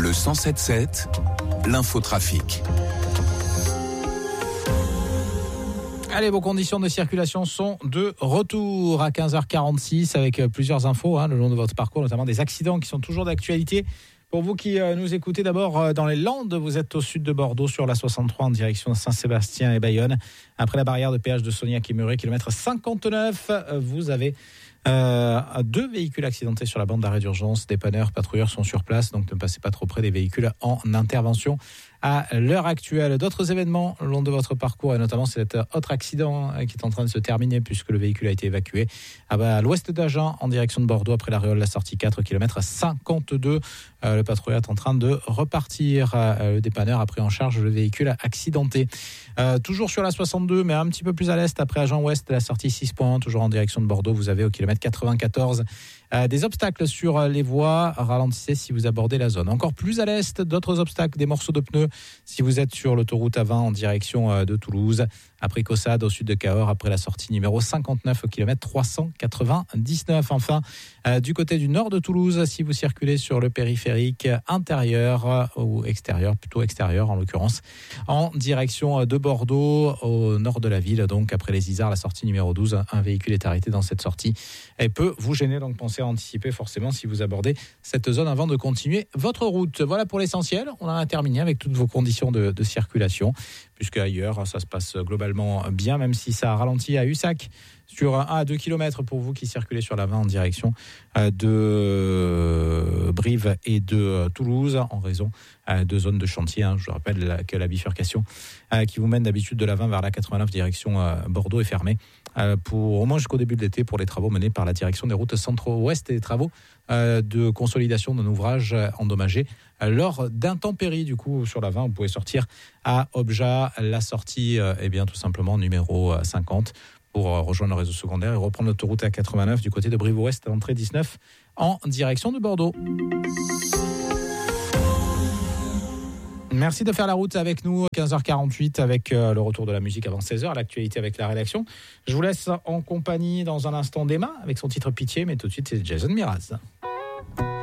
Le 107.7, l'infotrafic. Allez, vos conditions de circulation sont de retour à 15h46 avec plusieurs infos le long de votre parcours, notamment des accidents qui sont toujours d'actualité. Pour vous qui nous écoutez d'abord dans les Landes, vous êtes au sud de Bordeaux sur la 63 en direction de Saint-Sébastien et Bayonne. Après la barrière de péage de Soignac-et-Muret, kilomètre 59, vous avez 2 véhicules accidentés sur la bande d'arrêt d'urgence. Dépanneurs, patrouilleurs sont sur place, donc ne passez pas trop près des véhicules en intervention. À l'heure actuelle, d'autres événements le long de votre parcours, et notamment cet autre accident qui est en train de se terminer puisque le véhicule a été évacué à l'ouest d'Agen en direction de Bordeaux après l'aréole de la sortie 4, kilomètre 52. Le patrouilleur est en train de repartir. Le dépanneur a pris en charge le véhicule accidenté. Toujours sur la 62, mais un petit peu plus à l'est, après Agen-Ouest, la sortie 6.1, toujours en direction de Bordeaux, vous avez au kilomètre 94 des obstacles sur les voies. Ralentissez si vous abordez la zone. Encore plus à l'est, d'autres obstacles, des morceaux de pneus si vous êtes sur l'autoroute A20 en direction de Toulouse. Après Caussade, au sud de Cahors, après la sortie numéro 59 au kilomètre 399. Enfin, du côté du nord de Toulouse, si vous circulez sur le périphérique intérieur ou extérieur, plutôt extérieur en l'occurrence, en direction de Bordeaux, au nord de la ville, donc après les Isards, la sortie numéro 12, un véhicule est arrêté dans cette sortie et peut vous gêner, donc pensez à anticiper forcément si vous abordez cette zone avant de continuer votre route. Voilà pour l'essentiel, on en a terminé avec toutes vos conditions de circulation, puisque ailleurs ça se passe globalement bien, même si ça a ralenti à Ussac sur 1 à 2 km pour vous qui circulez sur la 20 en direction de Brive et de Toulouse en raison de zones de chantier. Je rappelle que la bifurcation qui vous mène d'habitude de la 20 vers la 89 direction Bordeaux est fermée pour au moins jusqu'au début de l'été pour les travaux menés par la direction des routes centre-ouest et les travaux de consolidation d'un ouvrage endommagé lors d'intempéries. Du coup, sur la 20, vous pouvez sortir à Objat, la sortie tout simplement numéro 50 pour rejoindre le réseau secondaire et reprendre l'autoroute A89 du côté de Brive-Ouest à l'entrée 19 en direction de Bordeaux. Merci de faire la route avec nous, 15h48 avec le retour de la musique avant 16h, l'actualité avec la rédaction. Je vous laisse en compagnie dans un instant d'Emma avec son titre Pitié, mais tout de suite c'est Jason Mraz.